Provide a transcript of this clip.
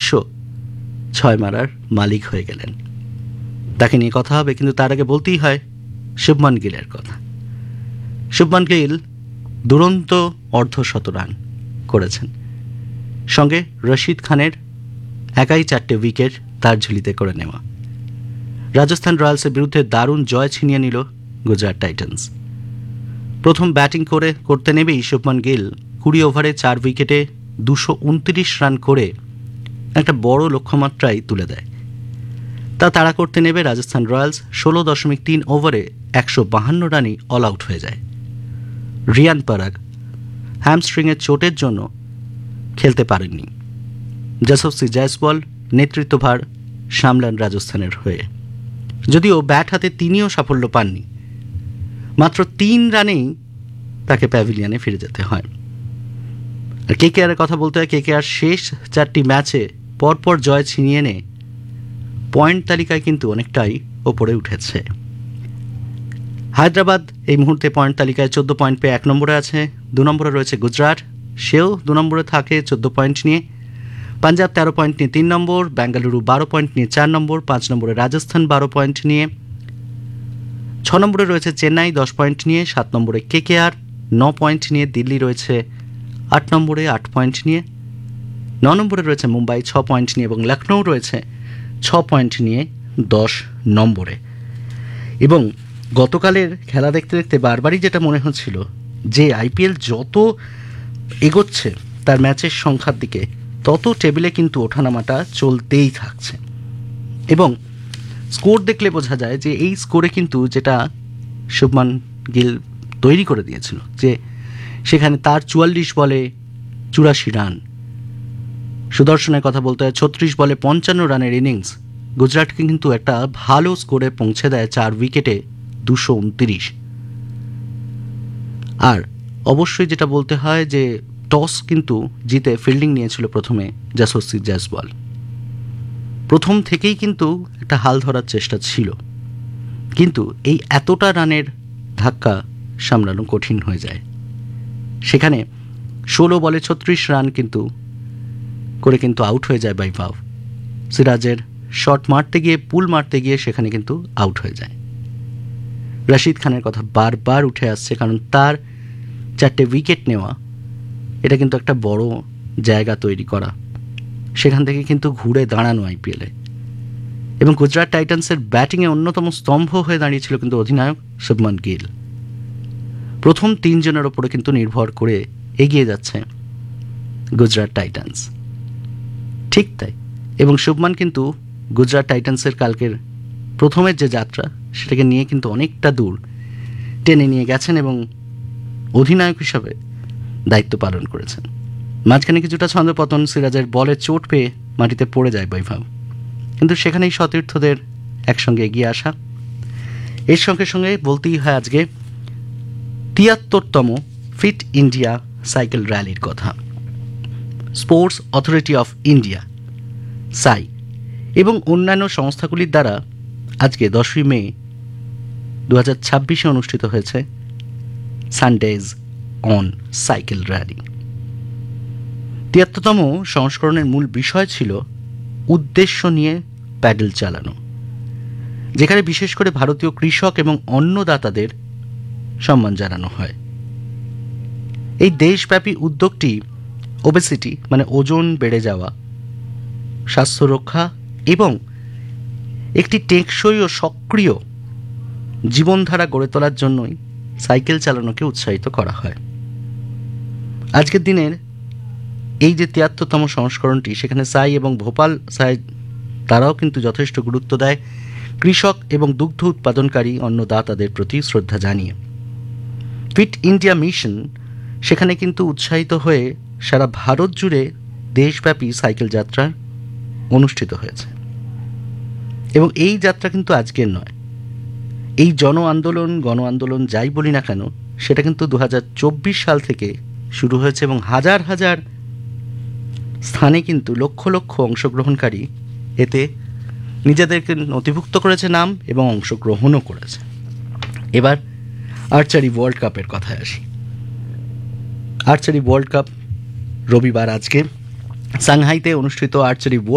6 মারার মালিক হয়ে গেলেন। তাকে নিয়ে কথা হবে, কিন্তু তার আগে বলতেই হয় শুভমান গিলের কথা। শুভমান গিল দুরন্ত অর্ধশত রান করেছেন, সঙ্গে রশিদ খানের একাই 4টে উইকেট তার ঝুলিতে করে নেওয়া। রাজস্থান রয়্যালসের বিরুদ্ধে দারুণ জয় ছিনিয়ে নিল গুজরাট টাইটান্স। প্রথম ব্যাটিং করতে নেমেই শুভমান গিল 20 ওভারে 4 উইকেটে 229 রান করে একটা বড় লক্ষ্যমাত্রায় তুলে দেয়। তা তাড়া করতে নেবে রাজস্থান রয়্যালস 16.3 ওভারে 152 রানই অল আউট হয়ে যায়। রিয়ান পরাগ হ্যামস্ট্রিংয়ের চোটের জন্য খেলতে পারেননি। যশস্বী জয়সওয়াল নেতৃত্বভার সামলান রাজস্থানের হয়ে, যদিও ব্যাট হাতে তিনিও সাফল্য পাননি। মাত্র 3 রানেই তাকে প্যাভিলিয়নে ফিরে যেতে হয়। আর কেকেআরের কথা বলতে হয়, কেকেআর শেষ 4টি ম্যাচে পরপর জয় ছিনিয়ে এনে পয়েন্ট তালিকায় কিন্তু অনেকটাই ওপরে উঠেছে। হায়দ্রাবাদ এই মুহূর্তে পয়েন্ট তালিকায় 14 পয়েন্ট পেয়ে 1 নম্বরে আছে। 2 নম্বরে রয়েছে গুজরাট, সেও 2 নম্বরে থাকে 14 পয়েন্ট নিয়ে। পাঞ্জাব 13 পয়েন্ট নিয়ে 3 নম্বর, বেঙ্গালুরু 12 পয়েন্ট নিয়ে 4 নম্বর, 5 নম্বরে রাজস্থান 12 পয়েন্ট নিয়ে, 6 নম্বরে রয়েছে চেন্নাই 10 পয়েন্ট নিয়ে, 7 নম্বরে কেকেআর 9 পয়েন্ট নিয়ে, দিল্লি রয়েছে 8 নম্বরে 8 পয়েন্ট নিয়ে, 9 নম্বরে রয়েছে মুম্বাই 6 পয়েন্ট নিয়ে এবং লখনৌ রয়েছে 6 পয়েন্ট নিয়ে 10 নম্বরে। এবং গতকালের খেলা দেখতে দেখতে বারবারই যেটা মনে হচ্ছিল যে আইপিএল যত এগোচ্ছে তার ম্যাচের সংখ্যার দিকে, তত টেবিলে কিন্তু ওঠানামাটা চলতেই থাকছে। এবং স্কোর দেখলে বোঝা যায় যে এই স্কোরে কিন্তু যেটা শুভমান গিল তৈরি করে দিয়েছিল, যে সেখানে তার 44 বলে 84 রান, সুদর্শনের কথা বলতে হয় 36 বলে 55 রানের ইনিংস গুজরাটকে কিন্তু একটা ভালো স্কোরে পৌঁছে দেয় 4 উইকেটে 229। আর অবশ্যই যেটা বলতে হয় যে টস কিন্তু জিতে ফিল্ডিং নিয়েছিল প্রথমে যশস্বী জয়সওয়াল। প্রথম থেকেই কিন্তু একটা হাল ধরার চেষ্টা ছিল, কিন্তু এই এতটা রানের ধাক্কা সামলানো কঠিন হয়ে যায়। সেখানে 16 বলে 36 রান কিন্তু করে কিন্তু আউট হয়ে যায় বৈভব। সিরাজের শট মারতে গিয়ে, পুল মারতে গিয়ে সেখানে কিন্তু আউট হয়ে যায়। রশিদ খানের কথা বারবার উঠে আসছে, কারণ তার 4টে উইকেট নেওয়া এটা কিন্তু একটা বড় জায়গা তৈরি করা, সেখান থেকে কিন্তু ঘুরে দাঁড়ানো আইপিএলে। এবং গুজরাট টাইটান্সের ব্যাটিংয়ে অন্যতম স্তম্ভ হয়ে দাঁড়িয়েছিল কিন্তু অধিনায়ক শুভমান গিল। প্রথম 3 জনের ওপরে কিন্তু নির্ভর করে এগিয়ে যাচ্ছে গুজরাট টাইটান্স, ঠিক তাই। এবং শুভমান কিন্তু গুজরাট টাইটান্সের কালকের প্রথমের যে যাত্রা সেটাকে নিয়ে কিন্তু অনেকটা দূর টেনে নিয়ে গেছেন এবং অধিনায়ক হিসাবে দায়িত্ব পালন করেছেন। মাঝখানে কিছুটা ছন্দপতন, সিরাজের বলে চোট পেয়ে মাটিতে পড়ে যায় বৈভব, কিন্তু সেখানেই সতীর্থদের একসঙ্গে এগিয়ে আসা। এর সঙ্গে সঙ্গে বলতেই হয় আজকে 73তম ফিট ইন্ডিয়া সাইকেল র্যালির কথা। স্পোর্টস অথরিটি অফ ইন্ডিয়া সাই এবং অন্যান্য সংস্থাগুলির দ্বারা আজকে 10ই মে 2026 অনুষ্ঠিত হয়েছে সানডেজ অন সাইকেল র্যালি। 73তম সংস্করণের মূল বিষয় ছিল উদ্দেশ্য নিয়ে প্যাডেল চালানো, যেখানে বিশেষ করে ভারতীয় কৃষক এবং অন্নদাতাদের সম্মান জানানো হয়। এই দেশব্যাপী উদ্যোগটি ওবেসিটি মানে ওজন বেড়ে যাওয়া, স্বাস্থ্য রক্ষা এবং একটি টেকসই ও সক্রিয় জীবনধারা গড়ে তোলার জন্যই সাইকেল চালানোকে উৎসাহিত করা হয়। আজকের দিনের এই যে 73তম সংস্করণটি, সেখানে সাই এবং ভোপাল সাই তারাও কিন্তু যথেষ্ট গুরুত্ব দেয় কৃষক এবং দুগ্ধ উৎপাদনকারী অন্নদাতাদের প্রতি শ্রদ্ধা জানিয়ে। ফিট ইন্ডিয়া মিশন সেখানে কিন্তু উৎসাহিত হয়ে সারা ভারত জুড়ে দেশব্যাপী সাইকেল যাত্রা অনুষ্ঠিত হয়েছে। এবং এই যাত্রা কিন্তু আজকের নয়, এই গণ আন্দোলন যাই বলি না কেন, সেটা কিন্তু 2024 সাল থেকে শুরু হয়েছে এবং হাজার হাজার স্থানে কিন্তু লক্ষ লক্ষ অংশগ্রহণকারী এতে নিজেদেরকে নথিভুক্ত করেছে নাম এবং অংশগ্রহণও করেছে। এবার আর্চারি ওয়ার্ল্ড কাপের কথায় আসি। আর্চারি ওয়ার্ল্ড কাপ রবিবার আজকে সাংহাইতে অনুষ্ঠিত আর্চারি